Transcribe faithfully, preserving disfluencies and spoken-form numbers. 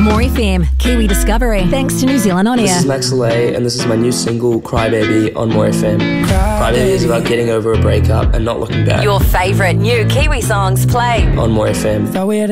More F M, Kiwi Discovery, thanks to New Zealand On Air. This is Max Soleil, and this is my new single, Crybaby, on More F M. Crybaby is about getting over a breakup and not looking back. Your favourite new Kiwi songs play on More F M.